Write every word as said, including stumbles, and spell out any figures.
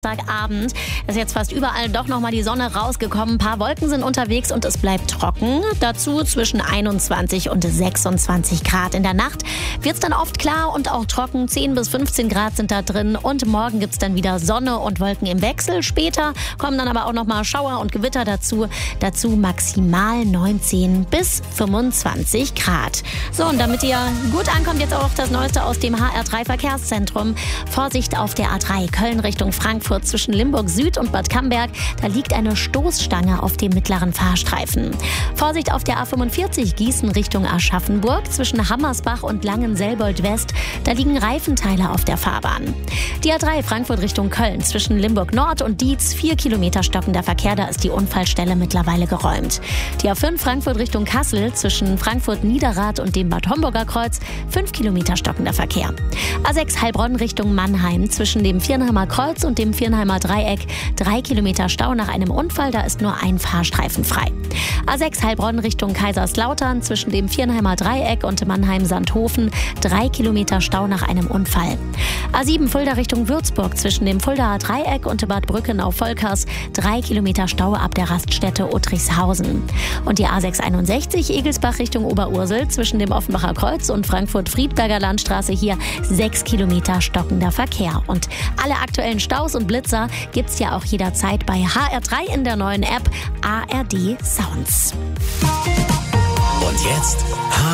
Abend ist jetzt fast überall doch nochmal die Sonne rausgekommen. Ein paar Wolken sind unterwegs und es bleibt trocken. Dazu zwischen einundzwanzig und sechsundzwanzig Grad. In der Nacht wird es dann oft klar und auch trocken. zehn bis fünfzehn Grad sind da drin. Und morgen gibt es dann wieder Sonne und Wolken im Wechsel. Später kommen dann aber auch nochmal Schauer und Gewitter dazu. Dazu maximal neunzehn bis fünfundzwanzig Grad. So, und damit ihr gut ankommt, jetzt auch das Neueste aus dem H R drei Verkehrszentrum. Vorsicht auf der A drei Köln Richtung Frankfurt. Zwischen Limburg Süd und Bad Camberg, da liegt eine Stoßstange auf dem mittleren Fahrstreifen. Vorsicht auf der A fünfundvierzig Gießen Richtung Aschaffenburg. Zwischen Hammersbach und Langenselbold West, da liegen Reifenteile auf der Fahrbahn. Die A drei Frankfurt Richtung Köln. Zwischen Limburg Nord und Dietz, vier Kilometer stockender Verkehr, da ist die Unfallstelle mittlerweile geräumt. Die A fünf Frankfurt Richtung Kassel. Zwischen Frankfurt Niederrad und dem Bad Homburger Kreuz, fünf Kilometer stockender Verkehr. A sechs Heilbronn Richtung Mannheim. Zwischen dem Viernheimer Kreuz und dem Viernheimer Dreieck, drei Kilometer Stau nach einem Unfall, da ist nur ein Fahrstreifen frei. A sechs Heilbronn Richtung Kaiserslautern, zwischen dem Viernheimer Dreieck und Mannheim-Sandhofen, drei Kilometer Stau nach einem Unfall. A sieben Fulda Richtung Würzburg, zwischen dem Fuldaer Dreieck und Bad Brückenau-Volkers, drei Kilometer Stau ab der Raststätte Uttrichshausen. Und die A sechshunderteinundsechzig Egelsbach Richtung Oberursel, zwischen dem Offenbacher Kreuz und Frankfurt-Friedberger Landstraße, hier sechs Kilometer stockender Verkehr. Und alle aktuellen Staus und Blitzer gibt's ja auch jederzeit bei H R drei in der neuen App A R D Sounds. Und jetzt